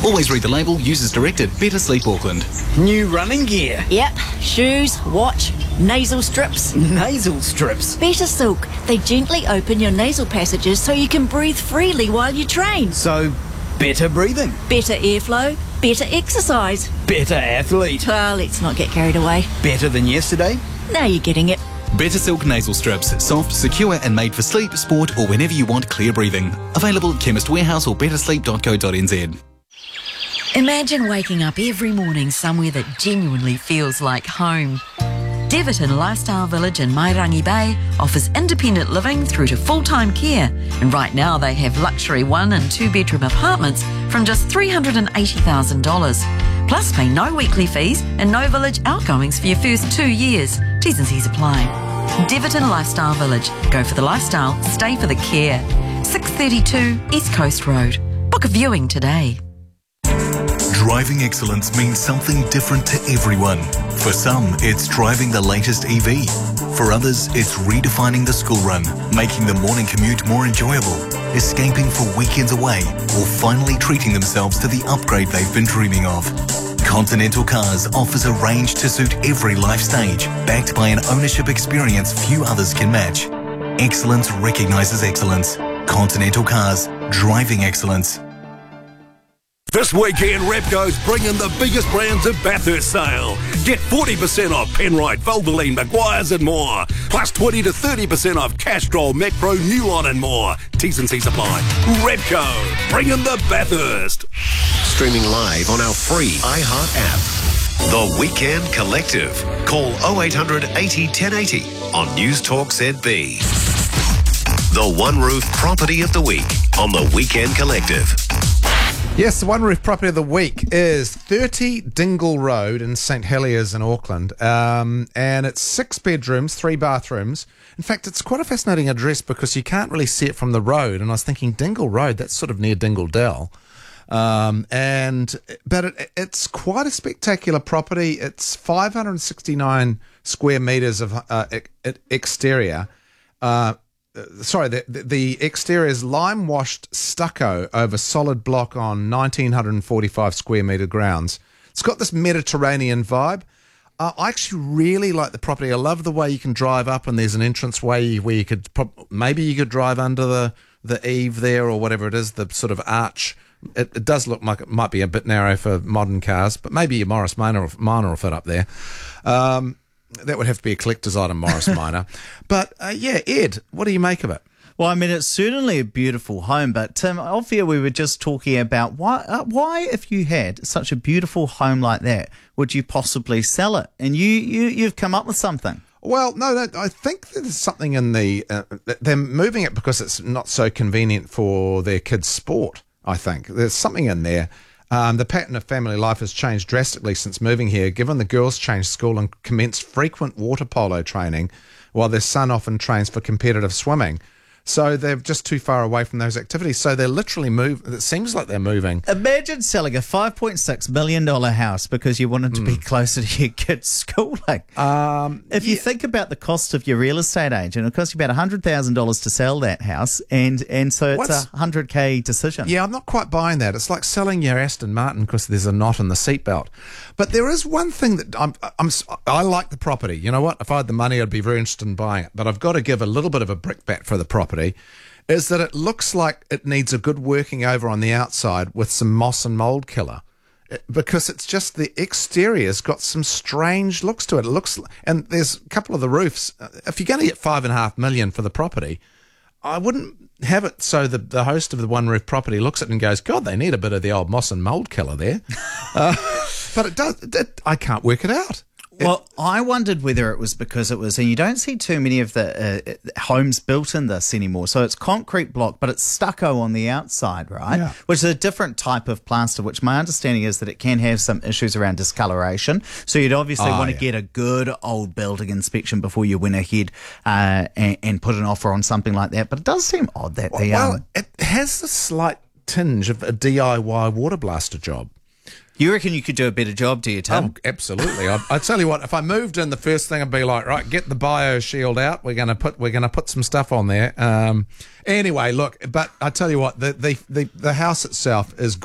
Always read the label, use as directed. Better Sleep Auckland. New running gear. Yep, shoes, watch, nasal strips. Nasal strips. Better Silk. They gently open your nasal passages so you can breathe freely while you train. So, better breathing. Better airflow, better exercise. Better athlete. Well, let's not get carried away. Better than yesterday. Now you're getting it. Better Silk nasal strips. Soft, secure and made for sleep, sport or whenever you want clear breathing. Available at Chemist Warehouse or bettersleep.co.nz. Imagine waking up every morning somewhere that genuinely feels like home. Deverton Lifestyle Village in Mairangi Bay offers independent living through to full-time care, and right now they have luxury 1 and 2 bedroom apartments from just $380,000. Plus pay no weekly fees and no village outgoings for your first 2 years. T's and C's apply. Deverton Lifestyle Village. Go for the lifestyle, stay for the care. 632 East Coast Road. Book a viewing today. Driving excellence means something different to everyone. For some, it's driving the latest EV. For others, it's redefining the school run, making the morning commute more enjoyable, escaping for weekends away, or finally treating themselves to the upgrade they've been dreaming of. Continental Cars offers a range to suit every life stage, backed by an ownership experience few others can match. Excellence recognises excellence. Continental Cars, driving excellence. This weekend, Repco's bringing the biggest brands at Bathurst sale. Get 40% off Penrite, Valvoline, Maguire's and more. Plus 20 to 30% off Castrol, Macpro, Newlon and more. T's and C's apply. Repco, bringing the Bathurst. Streaming live on our free iHeart app. The Weekend Collective. Call 0800 80 1080 on News Talk ZB. The One Roof Property of the Week on The Weekend Collective. Yes, the One Roof Property of the Week is 30 Dingle Road in St Heliers in Auckland. And it's 6 bedrooms, 3 bathrooms. In fact, it's quite a fascinating address because you can't really see it from the road. And I was thinking, Dingle Road, that's sort of near Dingle Dell. But it's quite a spectacular property. It's 569 square metres of exterior. The exterior is lime-washed stucco over solid block on 1,945 square metre grounds. It's got this Mediterranean vibe. I actually really like the property. I love the way you can drive up and there's an entranceway where you could maybe you could drive under the eave there or whatever it is, the sort of arch. It does look like it might be a bit narrow for modern cars, but maybe your Morris Minor will fit up there. That would have to be a collector's item, Morris Minor. But, Ed, what do you make of it? Well, I mean, it's certainly a beautiful home, but Tim, off here we were just talking about why, if you had such a beautiful home like that, would you possibly sell it? And you've come up with something. Well, no, I think there's something in they're moving it because it's not so convenient for their kids' sport, I think. There's something in there. The pattern of family life has changed drastically since moving here, given the girls changed school and commenced frequent water polo training, while their son often trains for competitive swimming. So they're just too far away from those activities. So they're literally it seems like they're moving. Imagine selling a $5.6 million house because you wanted to be closer to your kids' schooling. If you think about the cost of your real estate agent, it costs you about $100,000 to sell that house, and so it's a $100K decision. Yeah, I'm not quite buying that. It's like selling your Aston Martin because there's a knot in the seatbelt. But there is one thing that I like the property. You know what? If I had the money, I'd be very interested in buying it. But I've got to give a little bit of a brickbat for the property. Is that it looks like it needs a good working over on the outside with some moss and mould killer, because it's just the exterior's got some strange looks to it. It looks, and there's a couple of the roofs. If you're going to get $5.5 million for the property, I wouldn't have it so the host of the One Roof Property looks at it and goes, God, they need a bit of the old moss and mould killer there. But it does. I can't work it out. Well, I wondered whether it was because it was, and you don't see too many of the homes built in this anymore. So it's concrete block, but it's stucco on the outside, right? Yeah. Which is a different type of plaster, which my understanding is that it can have some issues around discoloration. So you'd obviously want to get a good old building inspection before you went ahead and put an offer on something like that. But it does seem odd that it has a slight tinge of a DIY water blaster job. You reckon you could do a better job, do you, Tim? Oh, absolutely. I tell you what, if I moved in, the first thing I'd be like, right, get the bio shield out. We're gonna put some stuff on there. Anyway, look, but I tell you what, the house itself is